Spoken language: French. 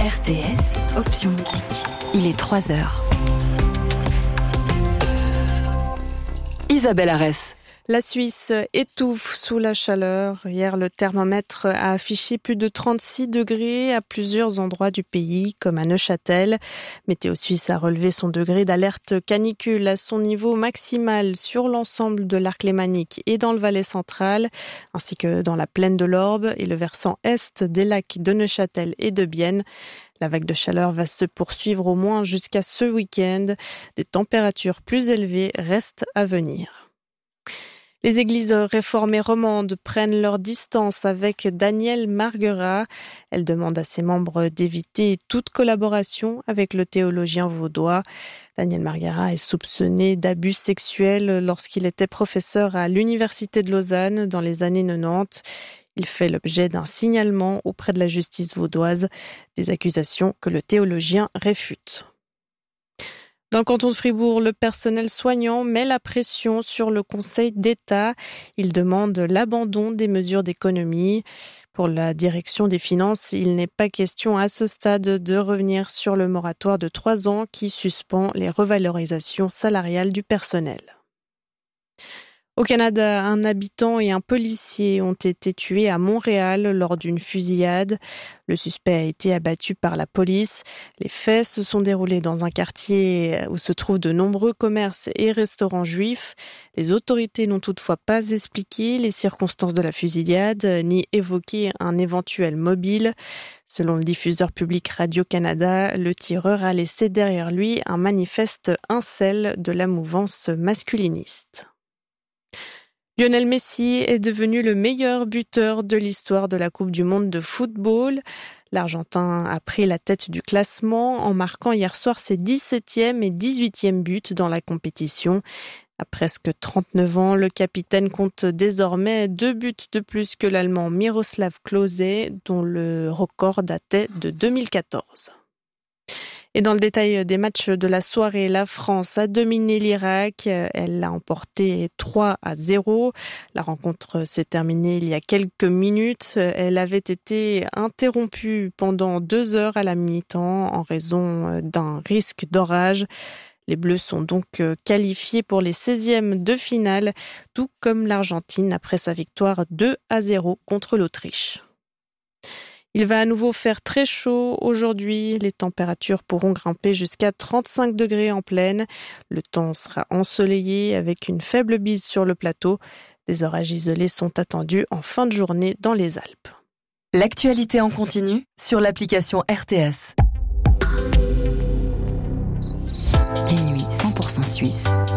RTS, option musique. Il est 3h. Isabelle Arès. La Suisse étouffe sous la chaleur. Hier, le thermomètre a affiché plus de 36 degrés à plusieurs endroits du pays, comme à Neuchâtel. Météo Suisse a relevé son degré d'alerte canicule à son niveau maximal sur l'ensemble de l'arc lémanique et dans le Valais central, ainsi que dans la plaine de l'Orbe et le versant est des lacs de Neuchâtel et de Bienne. La vague de chaleur va se poursuivre au moins jusqu'à ce week-end. Des températures plus élevées restent à venir. Les églises réformées romandes prennent leur distance avec Danielle Marguerat. Elle demande à ses membres d'éviter toute collaboration avec le théologien vaudois. Danielle Marguerat est soupçonné d'abus sexuels lorsqu'il était professeur à l'Université de Lausanne dans les années 90. Il fait l'objet d'un signalement auprès de la justice vaudoise, des accusations que le théologien réfute. Dans le canton de Fribourg, le personnel soignant met la pression sur le Conseil d'État. Il demande l'abandon des mesures d'économie. Pour la direction des finances, il n'est pas question à ce stade de revenir sur le moratoire de 3 ans qui suspend les revalorisations salariales du personnel. Au Canada, un habitant et un policier ont été tués à Montréal lors d'une fusillade. Le suspect a été abattu par la police. Les faits se sont déroulés dans un quartier où se trouvent de nombreux commerces et restaurants juifs. Les autorités n'ont toutefois pas expliqué les circonstances de la fusillade, ni évoqué un éventuel mobile. Selon le diffuseur public Radio-Canada, le tireur a laissé derrière lui un manifeste incel de la mouvance masculiniste. Lionel Messi est devenu le meilleur buteur de l'histoire de la Coupe du monde de football. L'Argentin a pris la tête du classement en marquant hier soir ses 17e et 18e buts dans la compétition. À presque 39 ans, le capitaine compte désormais 2 buts de plus que l'Allemand Miroslav Klose, dont le record datait de 2014. Et dans le détail des matchs de la soirée, la France a dominé l'Irak. Elle l'a emporté 3-0. La rencontre s'est terminée il y a quelques minutes. Elle avait été interrompue pendant 2 heures à la mi-temps en raison d'un risque d'orage. Les Bleus sont donc qualifiés pour les 16e de finale, tout comme l'Argentine après sa victoire 2-0 contre l'Autriche. Il va à nouveau faire très chaud aujourd'hui. Les températures pourront grimper jusqu'à 35 degrés en plaine. Le temps sera ensoleillé avec une faible bise sur le plateau. Des orages isolés sont attendus en fin de journée dans les Alpes. L'actualité en continu sur l'application RTS. Les nuits 100% suisses.